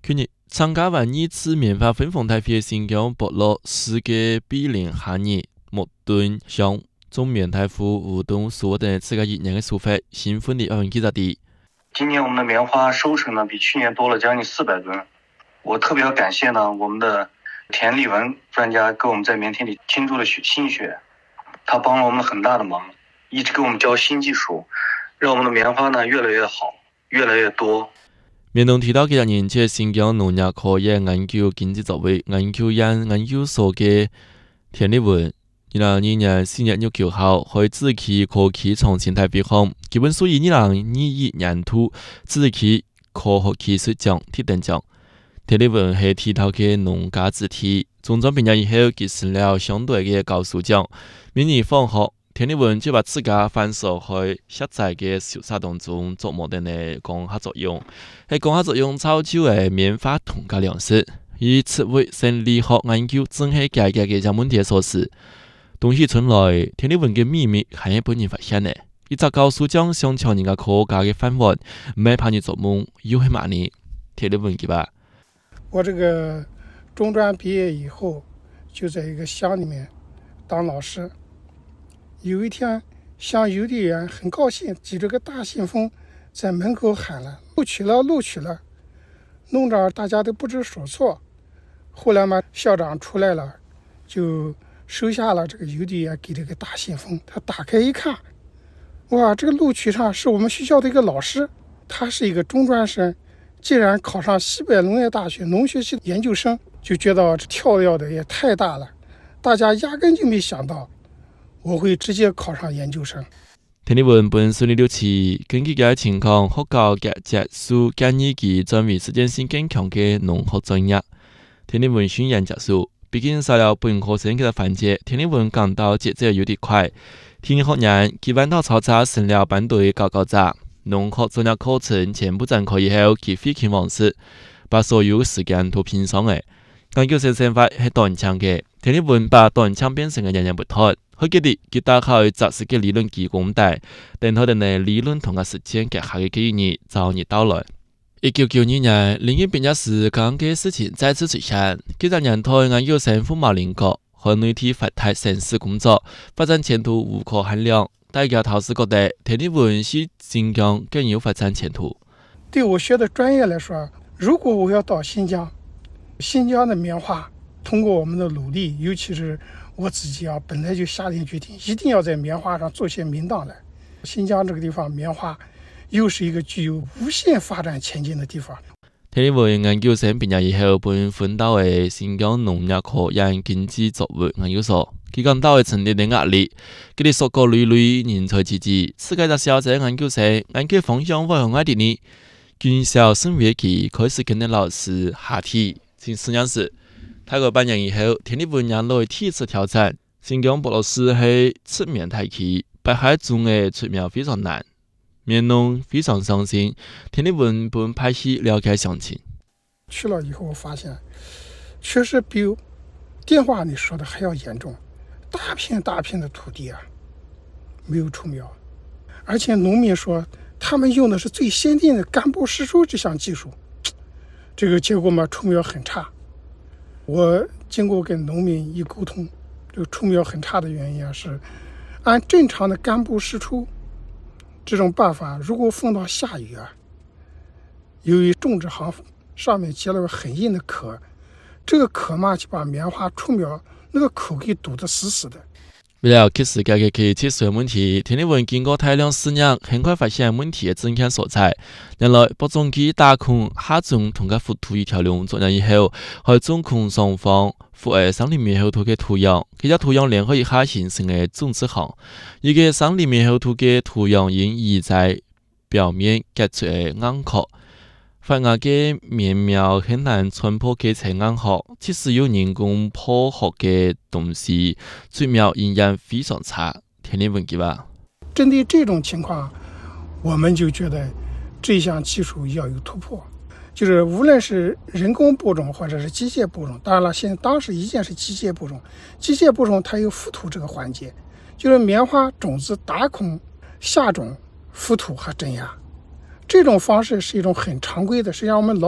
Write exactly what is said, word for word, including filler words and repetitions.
去年参加完二次棉花分封大会的新疆部落世界比邻下年莫顿乡总棉大夫吴东说的自个一年的收获，兴奋的奥运记者的。 今年我们的棉花收成呢，比去年多了将近四百吨。我特别要感谢呢，我们的田立文专家给我们在棉田里倾注了心血，他帮了我们很大的忙，一直给我们教新技术，让我们的棉花呢越来越好，越来越多。 面东提到几年前新疆农业科研研究经济作为研究院研究所的田立文，二零二二年四月廿九號開自己科技創新大會上，基本屬於二零二一年度自己科學技術獎鐵等獎。田立文係提到嘅農家子弟，中專畢業以後結識了相對嘅教書獎。明年放學，田立文就把自家反射去實在嘅調查當中琢磨定嘅光合作用，係光合作用造就嘅棉花同嘅糧食。以此為生理學研究正係解決嘅一個問題所示。東西村來，田立文嘅秘密係日本人發現嘅。一隻教書獎想搶人家科學家嘅飯碗，唔係怕你做夢，又係罵你。田立文記吧。 我這個中專畢業以後，就在一個鄉裡面當老師。有一天，鄉郵遞員很高興，舉着個大信封在門口喊了：“錄取了，錄取了！”弄着大家都不知所措。後來嘛，校長出來了，就收下了這個郵遞員給這個大信封。他打開一看，哇，這個錄取上是我們學校的一個老師，他是一個中專生。既然考上西北農業大學農學系研究生，就覺得這跳躍的也太大了，大家壓根就沒想到我會直接考上研究生。 田立文本順利錄取，根據嘅情況，學校嘅結束建議佢轉為實踐性更強嘅農學專業。田立文宣言結束，畢竟少了本科生嘅環節，田立文感到節奏有點快。天學年，佢彎道超車成了班隊高高者。農學專業課程全部展開以後，佢廢寢忘食，把所有時間都拼上嘅。研究生生活係短槍嘅，田立文把短槍變成嘅人人不脫。佢記得佢打開雜誌嘅理論基工帶，等佢哋嘅理論同個實踐結合嘅幾日早日到來。一九九二年，另一畢業時講嘅事情再次出現，幾十年代研究生赴馬鄰國，喺內地發泰城市工作，發展前途無可限量。大家都是覺得田立文是新疆更有發展前途。 對我學的專業來說，如果我要到新疆，新疆的棉花通過我們的努力，尤其是我自己啊，本來就下定決定，一定要在棉花上做些名堂來。新疆這個地方棉花又是一個具有無限發展前景的地方。 田立文研究生畢業以後，本分到嘅新疆農業科研經濟作物研究所。佢講到嘅成立的壓力，佢哋所過累累人才濟濟，世界嘅小鎮研究生研究方向會向外地呢？軍校升學期開始跟啲老師下題，請實驗室。大概半年以後，田立文也來第一次挑戰。新疆部落時係出棉大期，北海種嘅出苗非常難，棉農非常傷心。田立文本派去了解詳情。 去了以後，我發現確實比電話裡說的還要嚴重。大片大片的土地啊，沒有出苗，而且農民說他們用的是最先進的乾布濕出這項技術，這個結果嘛，出苗很差。我經過跟農民一溝通，這個出苗很差的原因啊，是按正常的乾布濕出這種辦法，如果逢到下雨啊，由於種植行上面結了個很硬的殼，這個殼嘛就把棉花出苗那個口給堵得死死的。 為了及時解決其技術問題，田立文經過大量試驗，很快發現問題嘅症結所在。原來播種機打孔下種同個覆土一條龍作業以後，喺種孔上方覆喺三厘米厚土嘅土壤，佢將土壤連開以下形成嘅種子行。一個三厘米厚土嘅土壤因移在表面結出嘅硬殼。發芽嘅棉苗很難穿破嘅層硬殼，即使有人工破殼嘅東西，出苗營養非常差。田立文記吧。 針對這種情況，我們就覺得這項技術要有突破，就是無論是人工播種或者是機械播種，當然了，現在當時一件是機械播種，機械播種它有覆土這個環節，就是棉花種子打孔下種覆土和鎮壓。這種方式是一種很常規的，是讓我們老